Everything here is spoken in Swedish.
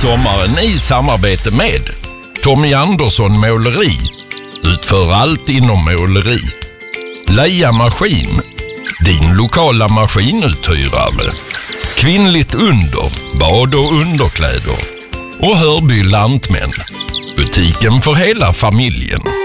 sommaren i samarbete med Tommy Andersson Måleri. Utför allt inom måleri. Leia Maskin, din lokala maskinuthyrare. Kvinnligt under, bad och underkläder. Och Hörby Lantmän, butiken för hela familjen.